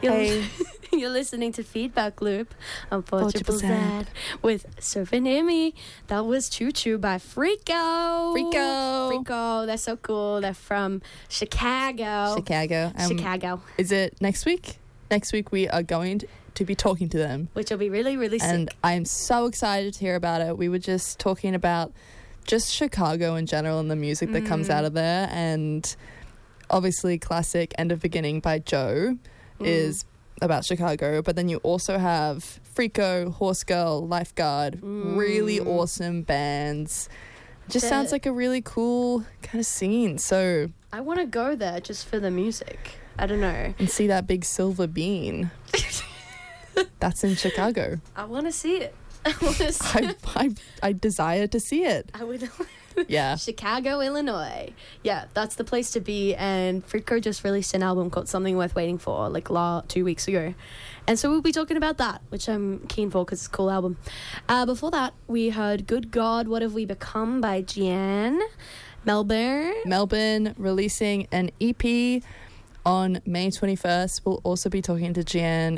Hey. You're listening to Feedback Loop on 4 Triple Z. with Surf and Amy. That was Choo Choo by Freako. Freako. They're so cool. They're from Chicago. Chicago. Is it next week? Next week we are going to be talking to them. Which will be really, really sick. And I'm so excited to hear about it. We were just talking about just Chicago in general and the music that comes out of there. And obviously classic End of Beginning by Joe is about Chicago, but then you also have Freako, Horse Girl, Lifeguard, really awesome bands. Just sounds like a really cool kind of scene. So I want to go there just for the music. I don't know. And see that big silver bean. That's in Chicago. I want to see it. I want to see it. I desire to see it. I would. Yeah. Chicago, Illinois. Yeah, that's the place to be. And Freako just released an album called Something Worth Waiting For, like 2 weeks ago. And so we'll be talking about that, which I'm keen for because it's a cool album. Before that, we heard Good God, What Have We Become by Gian. Melbourne releasing an EP on May 21st. We'll also be talking to Jean.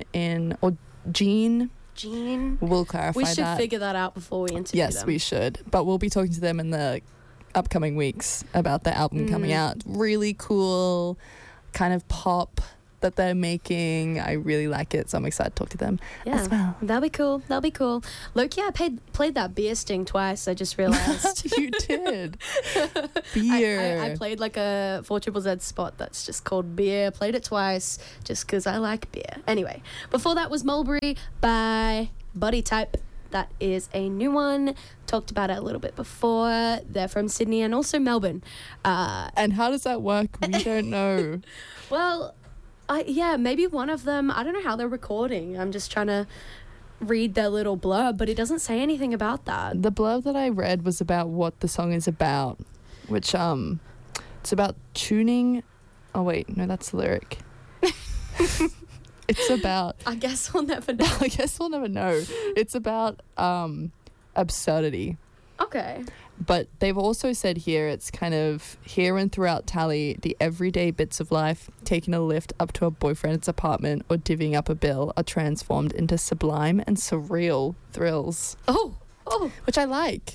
We'll clarify that. We should figure that out before we interview them. Yes, we should. But we'll be talking to them in the upcoming weeks about the album coming out. Really cool kind of pop that they're making. I really like it, so I'm excited to talk to them as well. That'll be cool. Look, yeah, I played that beer sting twice. I just realised. You did. Beer. I played like a 4ZZZ spot that's just called Beer. Played it twice just because I like beer. Anyway, before that was Mulberry by Body Type. That is a new one. Talked about it a little bit before. They're from Sydney and also Melbourne. And how does that work? We don't know. Well, maybe one of them, I don't know how they're recording. I'm just trying to read their little blurb, but it doesn't say anything about that. The blurb that I read was about what the song is about, which it's about tuning. Oh wait, no, that's the lyric. It's about, I guess we'll never know. It's about absurdity. Okay. But they've also said here it's kind of here and throughout Tally, the everyday bits of life, taking a lift up to a boyfriend's apartment or divvying up a bill, are transformed into sublime and surreal thrills. Oh. Which I like.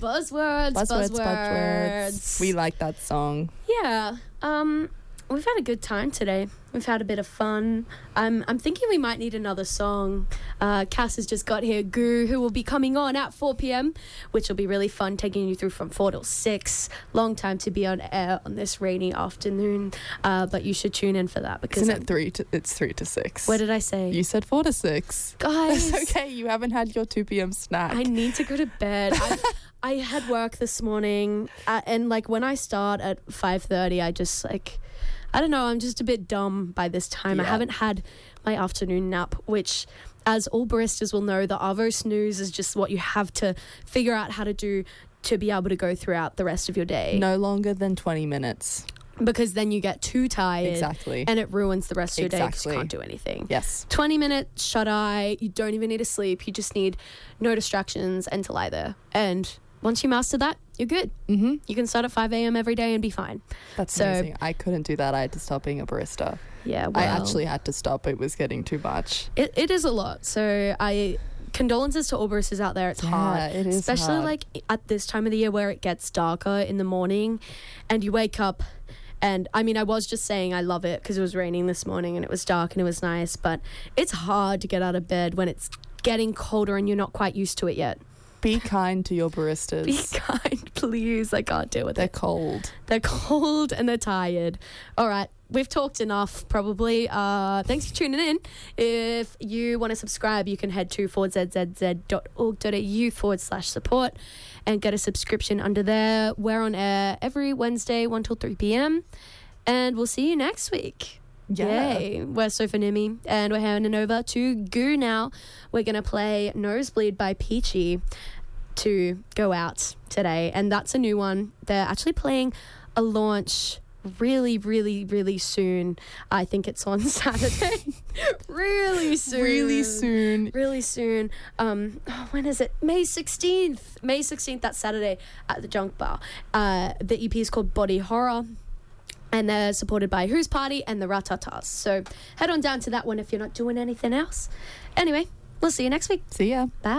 Buzzwords. We like that song. Yeah. We've had a good time today. We've had a bit of fun. I'm thinking we might need another song. Cass has just got here, Goo, who will be coming on at 4 p.m, which will be really fun, taking you through from 4 till 6. Long time to be on air on this rainy afternoon, but you should tune in for that. Because isn't it it's 3 to 6? What did I say? You said 4 to 6. Guys. That's okay. You haven't had your 2 p.m. snack. I need to go to bed. I had work this morning, and like when I start at 5:30, I just I don't know, I'm just a bit dumb by this time. Yeah. I haven't had my afternoon nap, which, as all baristas will know, the Arvo snooze is just what you have to figure out how to do to be able to go throughout the rest of your day. No longer than 20 minutes. Because then you get too tired. Exactly. And it ruins the rest of your day. You just can't do anything. Yes. 20 minutes, shut-eye. You don't even need to sleep. You just need no distractions and to lie there. And once you master that, you're good. Mm-hmm. You can start at 5 a.m. every day and be fine. That's amazing. I couldn't do that. I had to stop being a barista. Yeah, well, I actually had to stop. It was getting too much. It is a lot. So condolences to all baristas out there. It's hard. It is especially hard. like at this time of the year where it gets darker in the morning and you wake up. And I mean, I was just saying I love it because it was raining this morning and it was dark and it was nice. But it's hard to get out of bed when it's getting colder and you're not quite used to it yet. Be kind to your baristas. Be kind, please. I can't deal with They're it. cold. They're cold and they're tired. All right. We've talked enough, probably. Thanks for tuning in. If you want to subscribe, you can head to 4zzz.org.au/support and get a subscription under there. We're on air every Wednesday, 1 till 3 p.m. And we'll see you next week. Yeah. Yay. We're Sofanimi, and we're handing over to Goo now. We're going to play Nosebleed by Peachy to go out today, and that's a new one. They're actually playing a launch really, really, really soon. I think it's on Saturday. Really soon. When is it? May 16th. That's Saturday at the Junk Bar. The EP is called Body Horror. And they're supported by Who's Party and the Ratatas. So head on down to that one if you're not doing anything else. Anyway, we'll see you next week. See ya. Bye.